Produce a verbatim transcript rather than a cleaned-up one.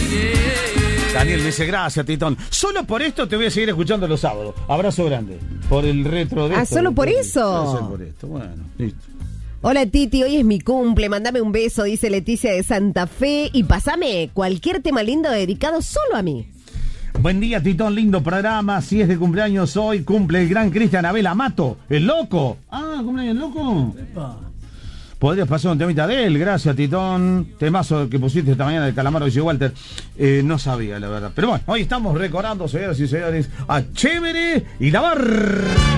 Daniel me dice, gracias, Titón. Solo por esto te voy a seguir escuchando los sábados. Abrazo grande. Por el retro de Ah, esto, ¿solo de- por de- eso? Debe ser por esto, bueno, listo. Hola Titi, hoy es mi cumple, mandame un beso, dice Leticia de Santa Fe, y pasame cualquier tema lindo dedicado solo a mí. Buen día, Titón, lindo programa. Si es de cumpleaños hoy, cumple el gran Cristian Abel Amato, el loco. Ah, ¿cumpleaños el loco? Podrías pasar un temita de él, gracias, Titón. Temazo que pusiste esta mañana del Calamaro, dice Walter. Eh, no sabía, la verdad. Pero bueno, hoy estamos recordando, señoras y señores, a Chévere y la Bar.